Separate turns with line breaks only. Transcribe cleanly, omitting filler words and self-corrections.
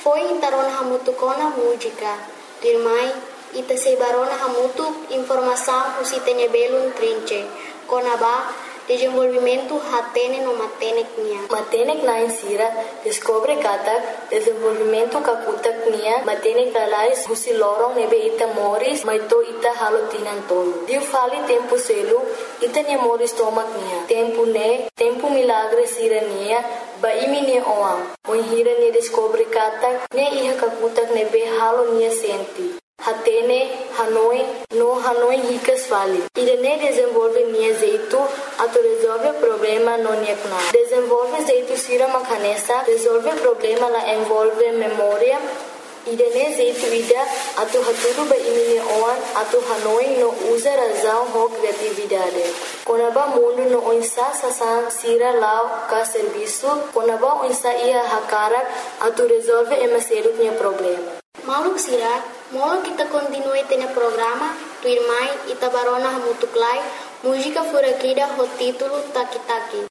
Foi intarona hamutu kona música. Dirmai, ita se barona hamutu informação o se tenha belo trinche. Kona ba, desenvolvimento hatene no matenek nia.
Matenek na insira, descobre katak, desenvolvimento kakutak nia, matenek lalais husi lorong nebe ita moris, maito ita halotinan tolo. Diu fali tempo selu, ita nia moris tomak nia. Tempo milagre sira nia, ba imi nia oam. Oin hira nia descobre katak, nia iha kakutak nebe halo nia senti. Hatene, Hanoi ricas fali. Irene desenvolve nia jeito, ato resolve problema no nia kna. Desenvolve jeito sira makanesa, resolve problema la envolve memória. Irene jeito ida, ato haturu ba imi nia oan, ato Hanoi no usa razão ho criatividade. Konaba mundo no oinsa sasan sira lao ka serviço, konaba oinsa ia hakarak, ato resolve emaseru nia problema.
Mauluk sira, molo kita continue tene programa, tu irmai ita barona hamutuklai, música furakida ho título Taki Taki.